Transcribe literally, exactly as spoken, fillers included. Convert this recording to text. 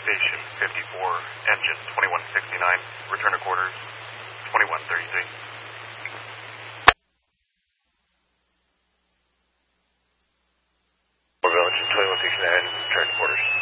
Station fifty-four, engine twenty-one sixty-nine, return to quarters twenty-one thirty-three. Engine twenty-one sixty-nine, return to quarters.